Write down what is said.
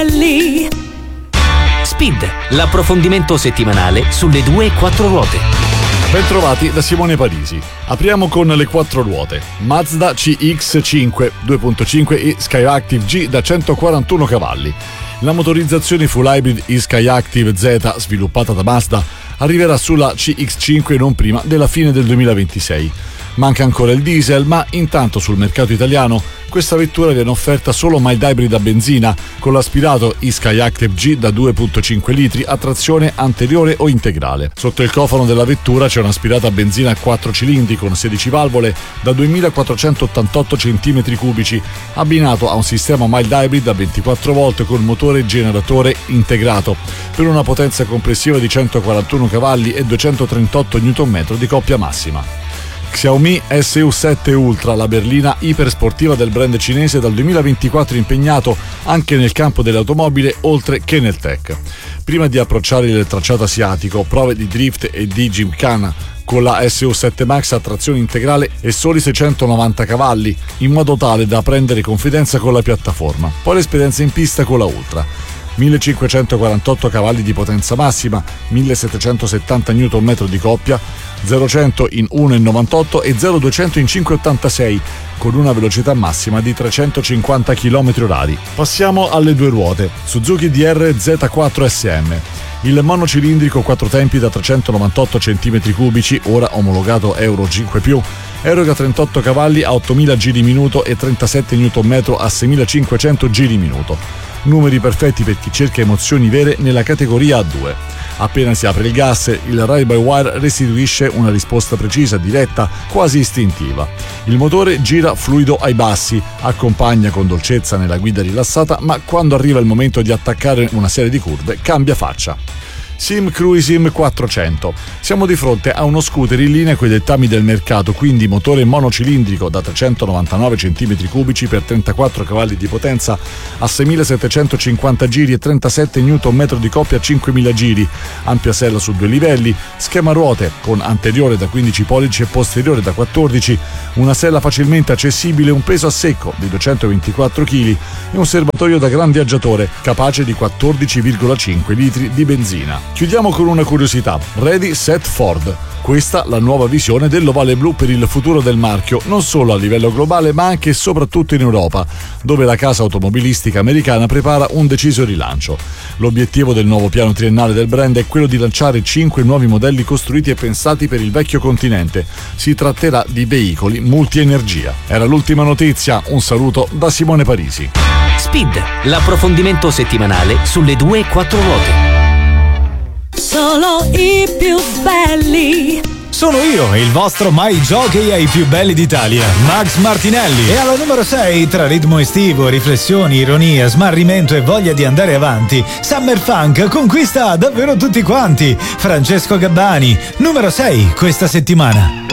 Speed, l'approfondimento settimanale sulle 2 e 4 ruote. Bentrovati da Simone Parisi. Apriamo con le 4 ruote. Mazda CX-5 2.5 e Skyactiv G da 141 cavalli. La motorizzazione full hybrid e-Skyactiv Z sviluppata da Mazda arriverà sulla CX-5 non prima della fine del 2026. Manca ancora il diesel, ma intanto sul mercato italiano questa vettura viene offerta solo mild hybrid a benzina con l'aspirato e-Skyactiv G da 2.5 litri a trazione anteriore o integrale. Sotto il cofano della vettura c'è un'aspirata a benzina a 4 cilindri con 16 valvole da 2488 cm3 abbinato a un sistema mild hybrid a 24 volt con motore generatore integrato per una potenza complessiva di 141 cavalli e 238 Nm di coppia massima. Xiaomi SU7 Ultra, la berlina ipersportiva del brand cinese, dal 2024 impegnato anche nel campo dell'automobile oltre che nel tech. Prima di approcciare il tracciato asiatico, prove di drift e di gymkhana con la SU7 Max a trazione integrale e soli 690 cavalli, in modo tale da prendere confidenza con la piattaforma. Poi l'esperienza in pista con la Ultra. 1548 cavalli di potenza massima, 1770 Nm di coppia, 0-100 in 1,98 e 0-200 in 5,86 con una velocità massima di 350 km/h. Passiamo alle 2 ruote. Suzuki DR Z4 SM. Il monocilindrico 4 tempi da 398 cm3, ora omologato Euro 5+, eroga 38 cavalli a 8000 giri minuto e 37 Nm a 6500 giri minuto. Numeri perfetti per chi cerca emozioni vere nella categoria A2. Appena si apre il gas, il ride-by-wire restituisce una risposta precisa, diretta, quasi istintiva. Il motore gira fluido ai bassi, accompagna con dolcezza nella guida rilassata, ma quando arriva il momento di attaccare una serie di curve cambia faccia. Sim Cruisim 400. Siamo di fronte a uno scooter in linea con i dettami del mercato, quindi motore monocilindrico da 399 cm3 per 34 cavalli di potenza a 6750 giri e 37 Nm di coppia a 5000 giri, ampia sella su 2 livelli, schema ruote con anteriore da 15 pollici e posteriore da 14, una sella facilmente accessibile, un peso a secco di 224 kg e un serbatoio da gran viaggiatore capace di 14,5 litri di benzina. Chiudiamo con una curiosità. Ready Set Ford. Questa la nuova visione dell'Ovale Blu per il futuro del marchio, non solo a livello globale ma anche e soprattutto in Europa, dove la casa automobilistica americana prepara un deciso rilancio. L'obiettivo del nuovo piano triennale del brand è quello di lanciare 5 nuovi modelli costruiti e pensati per il vecchio continente. Si tratterà di veicoli multienergia. Era l'ultima notizia, un saluto da Simone Parisi. Speed, l'approfondimento settimanale sulle 2 e 4 ruote. Solo i più belli. Sono io, il vostro mai jockey ai più belli d'Italia, Max Martinelli. E alla numero 6, tra ritmo estivo, riflessioni, ironia, smarrimento e voglia di andare avanti, Summer Funk conquista davvero tutti quanti. Francesco Gabbani, numero 6 questa settimana.